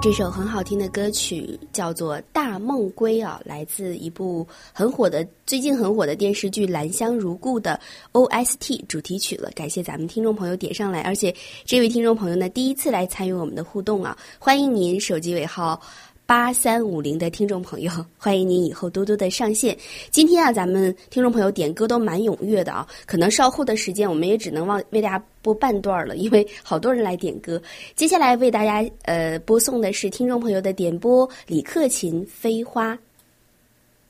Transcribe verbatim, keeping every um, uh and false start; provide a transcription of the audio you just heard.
这首很好听的歌曲叫做《大梦归》啊，来自一部很火的最近很火的电视剧《兰香如故》的 O S T 主题曲了。感谢咱们听众朋友点上来，而且这位听众朋友呢第一次来参与我们的互动啊，欢迎您手机尾号八三五零的听众朋友，欢迎您以后多多的上线。今天啊，咱们听众朋友点歌都蛮踊跃的啊，可能稍后的时间我们也只能为大家播半段了，因为好多人来点歌。接下来为大家呃播送的是听众朋友的点播，李克勤《飞花》。